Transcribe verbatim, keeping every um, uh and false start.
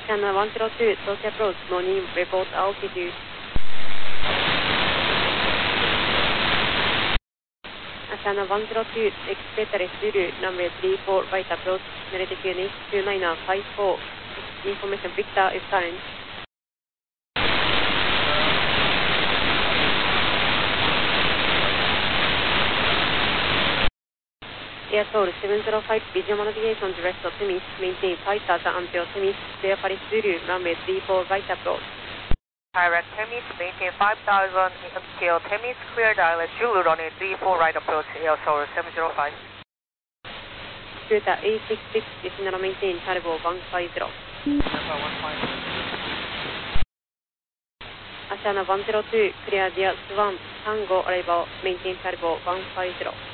Asana one zero two, Tokyo approach, morning, report altitude. Asana one zero two, expected Zulu, number three four, right approach, altitude two nine five four, information Victor is current. Air Soul seven zero five, visual navigation direct to Temis, maintain five thousand until Temis, clear Paris Zulu, runway three four, right approach. Direct Temis, maintain five thousand until Temis, clear direct Zulu, runway three four, right approach, Air Soul seven zero five. Scooter A six six, descend and maintain turbo one five zero. Asana one zero two, clear Dia Swan, Tango arrival, maintain turbo one five zero.